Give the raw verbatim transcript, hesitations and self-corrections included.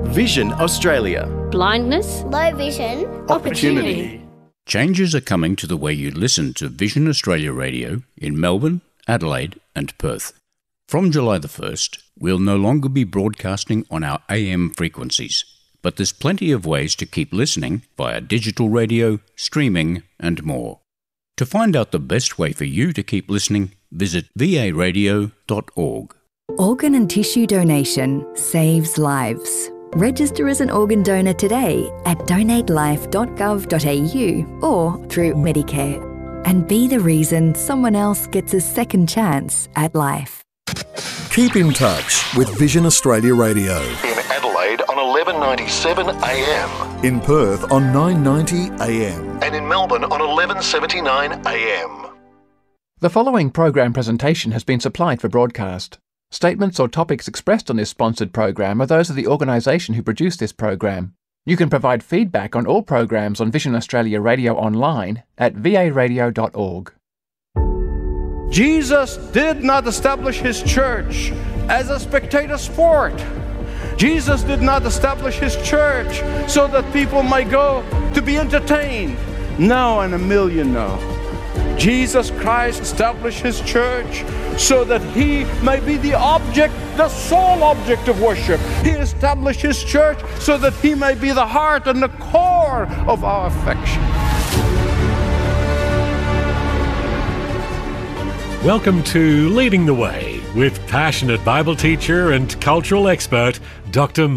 Vision Australia. Blindness, low vision, Opportunity. Changes are coming to the way you listen to Vision Australia Radio in Melbourne, Adelaide and Perth. From July the first, we'll no longer be broadcasting on our A M frequencies, but there's plenty of ways to keep listening via digital radio, streaming and more. To find out the best way for you to keep listening, visit v a radio dot org. Organ and tissue donation saves lives. Register as an organ donor today at donate life dot gov dot a u or through Medicare, and be the reason someone else gets a second chance at life. Keep in touch with Vision Australia Radio. In Adelaide on eleven ninety-seven A M. In Perth on nine ninety A M. And in Melbourne on eleven seventy-nine A M. The following program presentation has been supplied for broadcast. Statements or topics expressed on this sponsored program are those of the organisation who produced this program. You can provide feedback on all programs on Vision Australia Radio online at v a radio dot org. Jesus did not establish his church as a spectator sport. Jesus did not establish his church so that people might go to be entertained. No, and a million no. Jesus Christ established his church so that he may be the object, the sole object of worship. He established his church so that he may be the heart and the core of our affection. Welcome to Leading the Way with passionate Bible teacher and cultural expert, Doctor